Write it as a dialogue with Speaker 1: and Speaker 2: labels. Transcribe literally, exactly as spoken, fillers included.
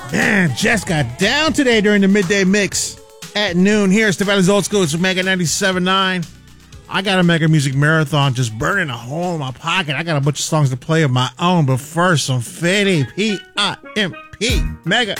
Speaker 1: Man, Jess got down today during the midday mix at noon. Here's the Valley's Old School. It's Mega ninety-seven point nine. I got a Mega Music Marathon just burning a hole in my pocket. I got a bunch of songs to play of my own, but first, some Fetty, P I M P, Mega.